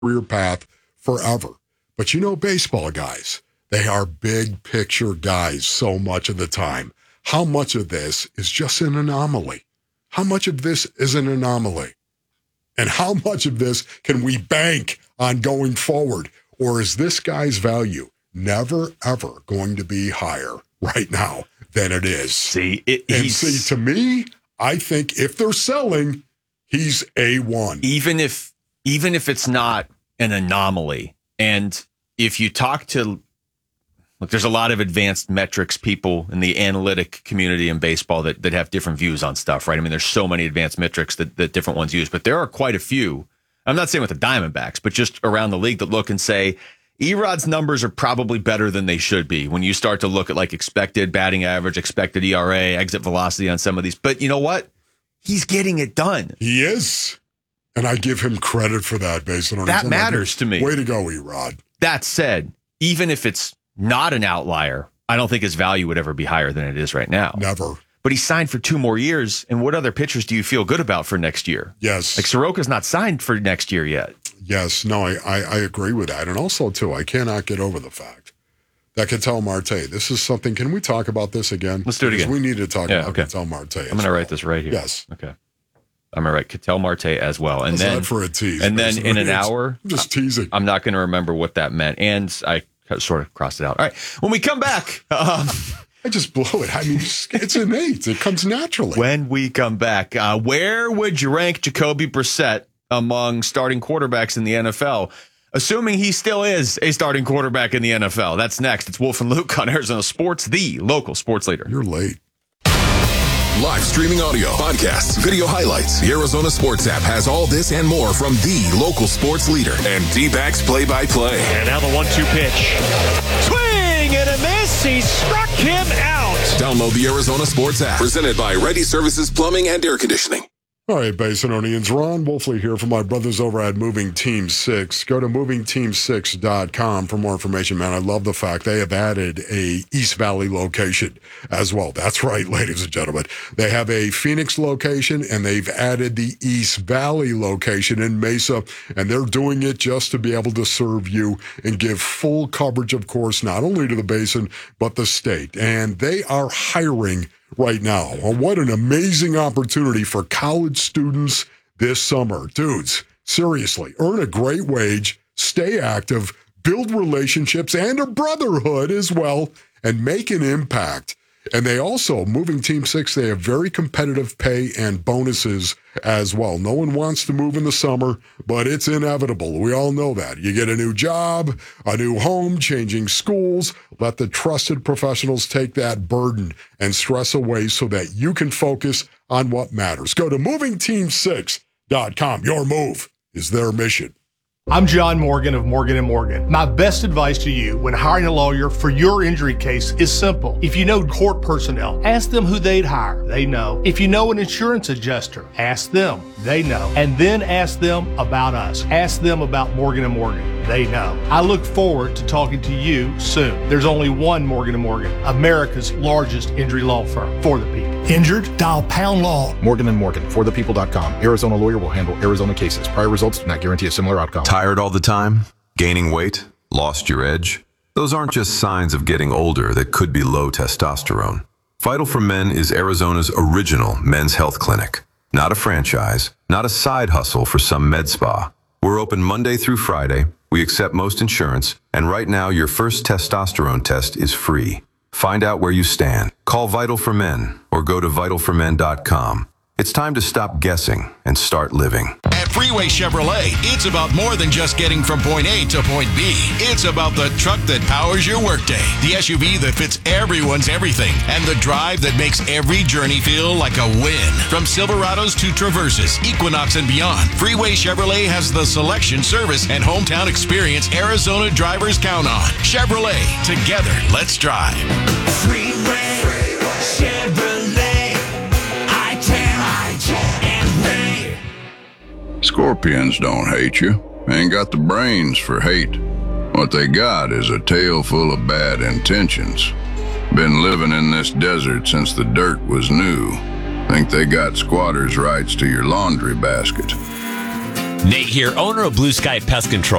career path forever. But baseball guys, they are big picture guys so much of the time. How much of this is just an anomaly? How much of this is an anomaly? And how much of this can we bank on going forward? Or is this guy's value never, ever going to be higher right now than it is? See, to me, I think if they're selling, he's A1. Even if it's not an anomaly, and if you talk to, look, there's a lot of advanced metrics people in the analytic community in baseball that have different views on stuff, right? I mean, there's so many advanced metrics that different ones use, but there are quite a few. I'm not saying with the Diamondbacks, but just around the league that look and say, Erod's numbers are probably better than they should be when you start to look at like expected batting average, expected ERA, exit velocity on some of these. But you know what? He's getting it done. He is. And I give him credit for that based on that matters to me. Way to go, Erod. That said, even if it's not an outlier, I don't think his value would ever be higher than it is right now. Never. But he signed for 2 more years. And what other pitchers do you feel good about for next year? Yes. Like Soroka's not signed for next year yet. Yes. No, I agree with that. And also, too, I cannot get over the fact that Ketel Marte, this is something, can we talk about this again? Let's do it again. We need to talk about Ketel Marte. I'm going to write this right here. Yes. Okay. I'm going to write Ketel Marte as well. And then for a tease. And then in an hour, I'm just teasing. I'm not going to remember what that meant. And I sort of crossed it out. All right. When we come back. I just blow it. I mean, it's innate. It comes naturally. When we come back, where would you rank Jacoby Brissett among starting quarterbacks in the NFL? Assuming he still is a starting quarterback in the NFL. That's next. It's Wolf and Luke on Arizona Sports, the local sports leader. You're late. Live streaming audio, podcasts, video highlights. The Arizona Sports app has all this and more from the local sports leader and D-backs play-by-play. And now the 1-2 pitch. Swing and a miss. He struck him out. Download the Arizona Sports app. Presented by Ready Services Plumbing and Air Conditioning. All right, Basinonians, Ron Wolfley here from my brothers over at Moving Team 6. Go to movingteam6.com for more information, man. I love the fact they have added a East Valley location as well. That's right, ladies and gentlemen. They have a Phoenix location, and they've added the East Valley location in Mesa, and they're doing it just to be able to serve you and give full coverage, of course, not only to the Basin, but the state. And they are hiring right now. Well, what an amazing opportunity for college students this summer. Dudes, seriously, earn a great wage, stay active, build relationships and a brotherhood as well, and make an impact. And they also, Moving Team 6, they have very competitive pay and bonuses as well. No one wants to move in the summer, but it's inevitable. We all know that. You get a new job, a new home, changing schools. Let the trusted professionals take that burden and stress away so that you can focus on what matters. Go to movingteam6.com. Your move is their mission. I'm John Morgan of Morgan & Morgan. My best advice to you when hiring a lawyer for your injury case is simple. If you know court personnel, ask them who they'd hire. They know. If you know an insurance adjuster, ask them. They know. And then ask them about us. Ask them about Morgan & Morgan. They know. I look forward to talking to you soon. There's only one Morgan & Morgan, America's largest injury law firm for the people. Injured? Dial Pound Law. Morgan & Morgan, forthepeople.com. Arizona lawyer will handle Arizona cases. Prior results do not guarantee a similar outcome. Tired all the time? Gaining weight? Lost your edge? Those aren't just signs of getting older that could be low testosterone. Vital for Men is Arizona's original men's health clinic. Not a franchise, not a side hustle for some med spa. We're open Monday through Friday. We accept most insurance, and right now your first testosterone test is free. Find out where you stand. Call Vital for Men or go to vitalformen.com. It's time to stop guessing and start living. At Freeway Chevrolet, it's about more than just getting from point A to point B. It's about the truck that powers your workday, the SUV that fits everyone's everything, and the drive that makes every journey feel like a win. From Silverados to Traverses, Equinox, and beyond, Freeway Chevrolet has the selection, service, and hometown experience Arizona drivers count on. Chevrolet, together, let's drive. Freeway Chevrolet. Scorpions don't hate you. Ain't got the brains for hate. What they got is a tail full of bad intentions. Been living in this desert since the dirt was new. Think they got squatters' rights to your laundry basket. Nate here, owner of Blue Sky Pest Control.